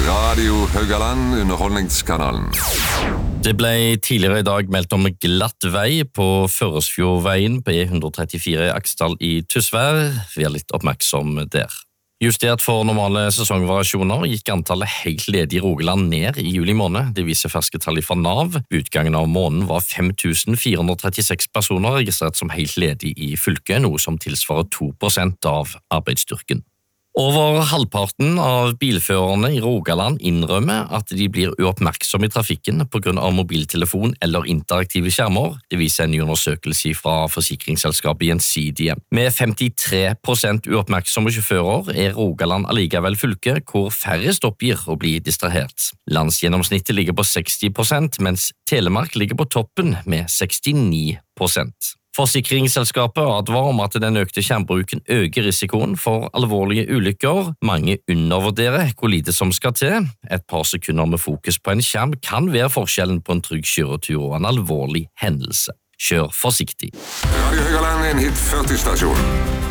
Radio Haugaland, underholdningskanalen. Det ble tidligere I dag meldt om glatt vei på Førresfjordveien på E134 Aksdal I Tysvær. Vi litt oppmerksom der. Justert for normale sesongvariasjoner gikk antallet helt ledige I Rogaland ned I juli måned. Det viser ferske tall fra NAV. Ved utgangen av måneden var 5436 personer registrert som helt ledige I fylket, noe som tilsvarer 2% av arbeidsstyrken. Over halvparten av bilførerne I Rogaland innrømmer at de blir uoppmerksomme I trafikken på grunn av mobiltelefon eller interaktive skjermer. Det viser en ny undersøkelse fra forsikringsselskapet Gjensidige. Med 53% uoppmerksomme sjåfører Rogaland allikevel fylke hvor færrest oppgir å bli distrahert. Landsgjennomsnittet ligger på 60%, mens Telemark ligger på toppen med 69%. Forsikringsselskapet advarer om at den økte skjermbruken øker risikoen for alvorlige ulykker. Mange undervurderer hvor lite som skal til. Et par sekunder med fokus på en skjerm kan være forskjellen på en trygg kjøretur og en alvorlig hendelse. Kjør forsiktig. Radio Haugaland, en hit 40-stasjon.